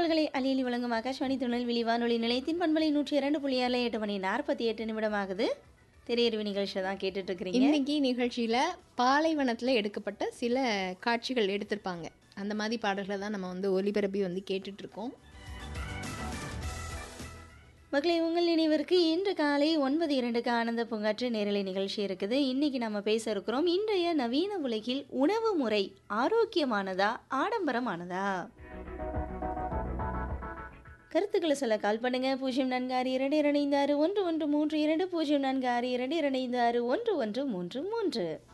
பாடல்களை அலியலி வழங்கும் ஆகாஷ்வாணி திருநெல்வேலி வானொலி நிலையத்தின் பண்பலை 102.6 8 மணி 48 நிமிடம் ஆகுது. திரையறிவு நிகழ்ச்சியை தான் கேட்டுட்டு இருக்கிறீங்க. இன்னைக்கு நிகழ்ச்சியில பாலைவனத்துல எடுக்கப்பட்ட சில காட்சிகள் எடுத்திருப்பாங்க. அந்த மாதிரி பாடல்களை தான் நம்ம ஒலிபரப்பி கேட்டுட்டு இருக்கோம். மக்களை உங்கள் நினைவிற்கு இன்று காலை 9:02க்கு ஆனந்த பூங்காற்று நேரலை நிகழ்ச்சி இருக்குது. இன்னைக்கு நம்ம பேச இருக்கிறோம், இன்றைய நவீன உலகில் உணவு முறை ஆரோக்கியமானதா ஆடம்பரமானதா? கருத்துக்களை சொல்ல கால் பண்ணுங்க. 0462256113 0462256133.